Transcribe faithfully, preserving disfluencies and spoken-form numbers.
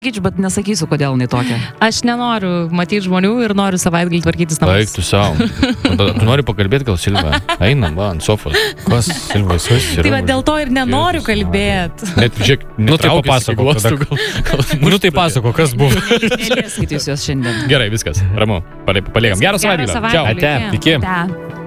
Bet nesakysiu, kodėl jinai tokia. Aš nenoriu matyti žmonių ir noriu savaitgalį tvarkytis namus. Eik tu savo. Tu nori pakalbėti gal Silva? Einam, va, ant sofos. Kas Silva, kas yra? Tai va, dėl to ir nenoriu kalbėti. Net, žiūrėk, nu tai papasako. Nu tai pasako, kas buvo. Nelieskite jūs jos šiandien. Gerai, viskas. Ramu. Paliekam. Gerą savaitgalį. Ate, iki. Ate.